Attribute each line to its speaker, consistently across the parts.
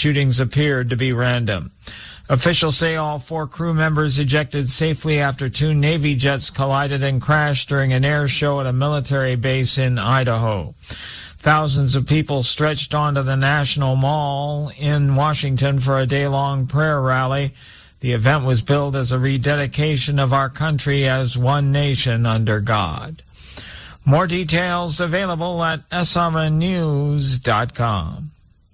Speaker 1: shootings appeared to be random. Officials say all 4 crew members ejected safely after 2 Navy jets collided and crashed during an air show at a military base in Idaho. Thousands of people stretched onto the National Mall in Washington for a day-long prayer rally. The event was billed as a rededication of our country as one nation under God. More details available at srnnews.com.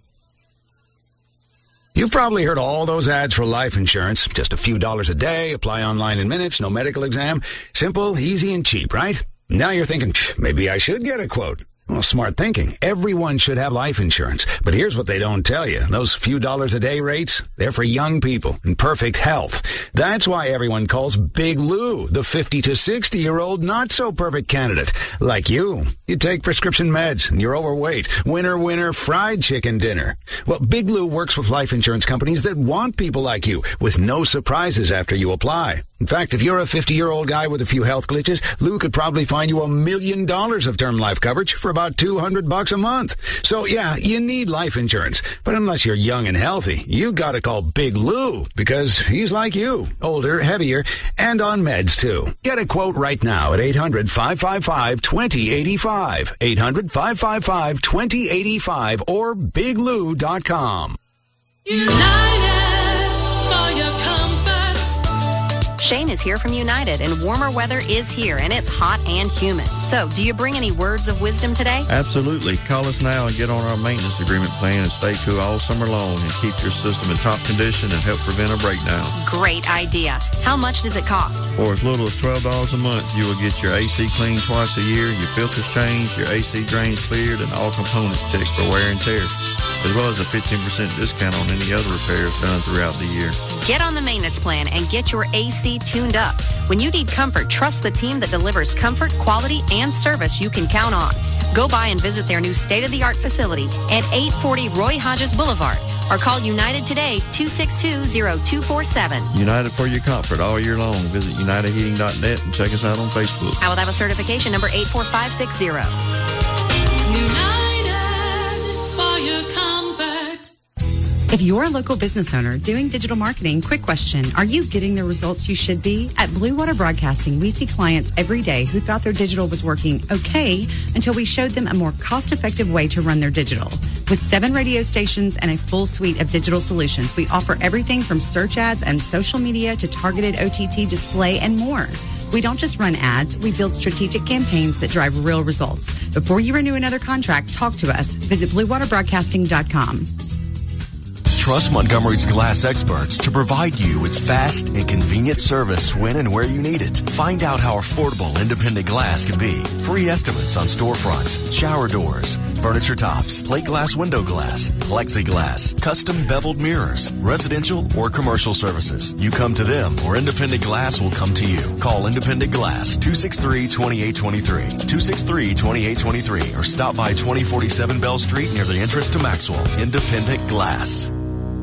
Speaker 2: You've probably heard all those ads for life insurance. Just a few dollars a day, apply online in minutes, no medical exam. Simple, easy, and cheap, right? Now you're thinking, maybe I should get a quote. Well, smart thinking. Everyone should have life insurance. But here's what they don't tell you. Those few dollars a day rates, they're for young people in perfect health. That's why everyone calls Big Lou the 50 to 60-year-old not-so-perfect candidate. Like you. You take prescription meds and you're overweight. Winner, fried chicken dinner. Well, Big Lou works with life insurance companies that want people like you with no surprises after you apply. In fact, if you're a 50-year-old guy with a few health glitches, Lou could probably find you $1 million of term life coverage for about $200 a month. So yeah, you need life insurance. But unless you're young and healthy, you gotta call Big Lou because he's like you. Older, heavier, and on meds too. Get a quote right now at 800-555-2085. 800-555-2085 or biglou.com.
Speaker 3: United for your comfort.
Speaker 4: Shane is here from United, and warmer weather is here, and it's hot and humid. So, do you bring any words of wisdom today?
Speaker 5: Absolutely. Call us now and get on our maintenance agreement plan and stay cool all summer long and keep your system in top condition and help prevent a breakdown.
Speaker 4: Great idea. How much does it cost?
Speaker 5: For as little as $12 a month, you will get your AC cleaned twice a year, your filters changed, your AC drains cleared, and all components checked for wear and tear, as well as a 15% discount on any other repairs done throughout the year.
Speaker 4: Get on the maintenance plan and get your AC tuned up. When you need comfort, trust the team that delivers comfort, quality, and service you can count on. Go by and visit their new state-of-the-art facility at 840 Roy Hodges Boulevard or call United today, 262-0247.
Speaker 5: United for your comfort all year long. Visit unitedheating.net and check us out on Facebook.
Speaker 4: I will have a certification number 84560.
Speaker 3: United for your comfort.
Speaker 6: If you're a local business owner doing digital marketing, quick question. Are you getting the results you should be? At Blue Water Broadcasting, we see clients every day who thought their digital was working okay until we showed them a more cost-effective way to run their digital. With 7 radio stations and a full suite of digital solutions, we offer everything from search ads and social media to targeted OTT display and more. We don't just run ads, we build strategic campaigns that drive real results. Before you renew another contract, talk to us. Visit BlueWaterBroadcasting.com.
Speaker 7: Trust Montgomery's glass experts to provide you with fast and convenient service when and where you need it. Find out how affordable independent glass can be. Free estimates on storefronts, shower doors, furniture tops, plate glass, window glass, plexiglass, custom beveled mirrors, residential or commercial services. You come to them or Independent Glass will come to you. Call Independent Glass 263-2823, 263-2823 or stop by 2047 Bell Street near the entrance to Maxwell. Independent Glass.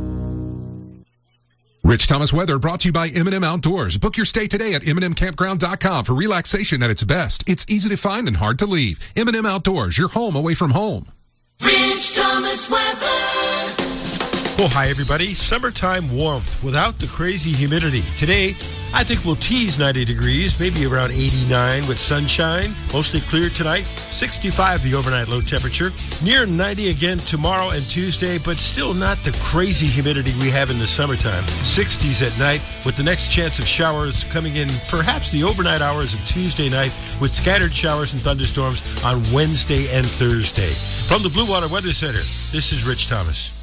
Speaker 8: Rich Thomas weather brought to you by M&M Outdoors. Book your stay today at MNMCampground.com for relaxation at its best. It's easy to find and hard to leave. M&M Outdoors, your home away from home.
Speaker 3: Rich Thomas weather.
Speaker 9: Well, hi, everybody. Summertime warmth without the crazy humidity. Today, I think we'll tease 90 degrees, maybe around 89 with sunshine. Mostly clear tonight. 65 the overnight low temperature. Near 90 again tomorrow and Tuesday, but still not the crazy humidity we have in the summertime. 60s at night with the next chance of showers coming in perhaps the overnight hours of Tuesday night with scattered showers and thunderstorms on Wednesday and Thursday. From the Blue Water Weather Center, this is Rich Thomas.